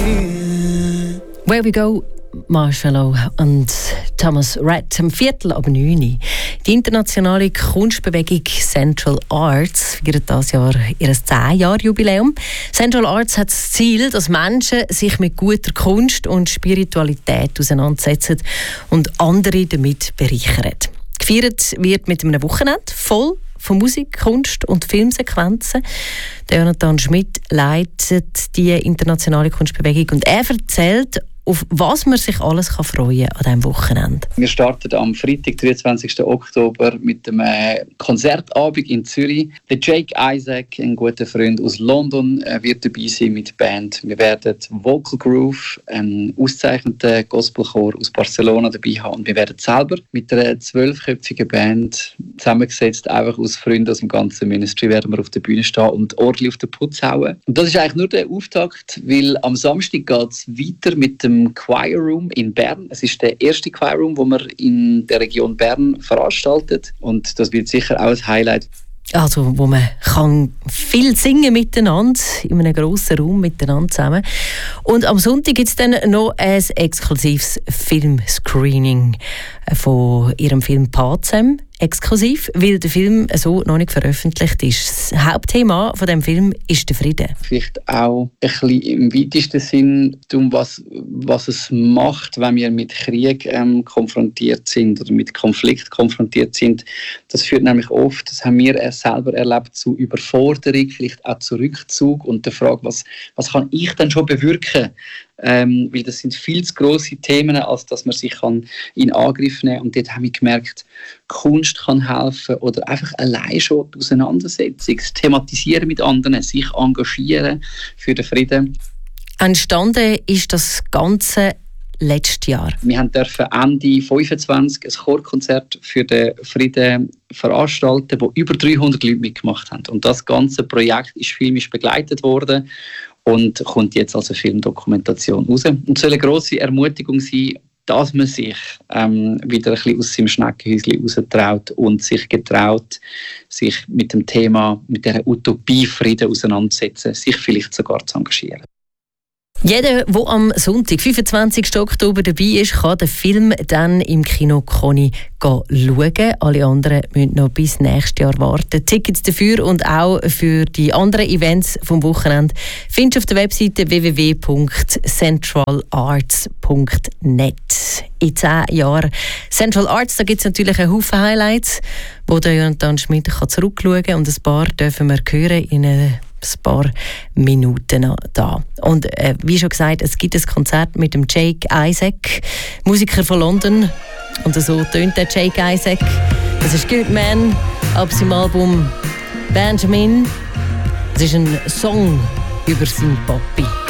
Where We Go, Marshmallow und Thomas Rhett am 8:45. Die internationale Kunstbewegung Central Arts feiert dieses Jahr ihr 10-Jahr-Jubiläum. Central Arts hat das Ziel, dass Menschen sich mit guter Kunst und Spiritualität auseinandersetzen und andere damit bereichern. Gefeiert wird mit einem Wochenende voll von Musik, Kunst und Filmsequenzen. Jonathan Schmidt leitet die internationale Kunstbewegung und er erzählt, auf was man sich alles freuen kann an diesem Wochenende. Wir starten am Freitag, 23. Oktober, mit einem Konzertabend in Zürich. Der Jake Isaac, ein guter Freund aus London, wird dabei sein mit der Band. Wir werden Vocal Groove, einen ausgezeichneten Gospelchor aus Barcelona, dabei haben. Und wir werden selber mit einer 12-köpfigen Band, zusammengesetzt einfach aus Freunden aus dem ganzen Ministry, werden wir auf der Bühne stehen und ordentlich auf den Putz hauen. Und das ist eigentlich nur der Auftakt, weil am Samstag geht es weiter mit dem Choir Room in Bern. Es ist der erste Choir Room, den wir in der Region Bern veranstaltet. Und das wird sicher auch ein Highlight. Also, wo man kann viel singen miteinander, in einem grossen Raum miteinander zusammen. Und am Sonntag gibt es dann noch ein exklusives Filmscreening von ihrem Film Pazem. Exklusiv, weil der Film so noch nicht veröffentlicht ist. Das Hauptthema von dem Film ist der Frieden. Vielleicht auch ein bisschen im weitesten Sinn, was es macht, wenn wir mit Krieg konfrontiert sind oder mit Konflikt konfrontiert sind. Das führt nämlich oft, das haben wir selber erlebt, zu Überforderung, vielleicht auch zu Rückzug und der Frage, was kann ich denn schon bewirken? Weil das sind viel zu grosse Themen, als dass man sich in Angriff nehmen kann. Und dort haben wir gemerkt, Kunst kann helfen oder einfach allein schon die Auseinandersetzung, das Thematisieren mit anderen, sich engagieren für den Frieden. Entstanden ist das Ganze letztes Jahr. Wir dürfen Ende 25 ein Chorkonzert für den Frieden veranstalten, wo über 300 Leute mitgemacht haben. Und das ganze Projekt ist filmisch begleitet worden und kommt jetzt als eine Filmdokumentation raus. Und es soll eine grosse Ermutigung sein, dass man sich wieder ein bisschen aus seinem Schneckenhäuschen raustraut und sich getraut, sich mit dem Thema, mit dieser Utopie Frieden auseinanderzusetzen, sich vielleicht sogar zu engagieren. Jeder, der am Sonntag, 25. Oktober dabei ist, kann den Film dann im Kino Conny schauen. Alle anderen müssen noch bis nächstes Jahr warten. Tickets dafür und auch für die anderen Events vom Wochenende findest du auf der Webseite www.centralarts.net. In 10 Jahren Central Arts, da gibt es natürlich einen Haufen Highlights, wo der Jonathan Schmidt zurückschauen kann und ein paar dürfen wir hören in ein paar Minuten da. Und wie schon gesagt, es gibt ein Konzert mit dem Jake Isaac, Musiker von London. Und so tönt der Jake Isaac. Das ist Good Man, ab seinem Album Benjamin. Das ist ein Song über seinen Papi.